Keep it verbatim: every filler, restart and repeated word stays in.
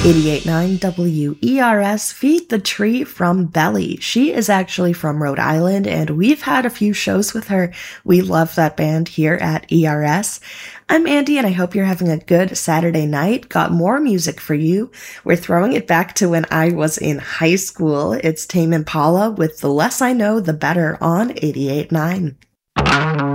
eighty-eight point nine W E R S, Feed the Tree from Belly. She is actually from Rhode Island, and we've had a few shows with her. We love that band here at E R S. I'm Andy, and I hope you're having a good Saturday night. Got more music for you. We're throwing it back to when I was in high school. It's Tame Impala with The Less I Know, The Better on eighty-eight point nine.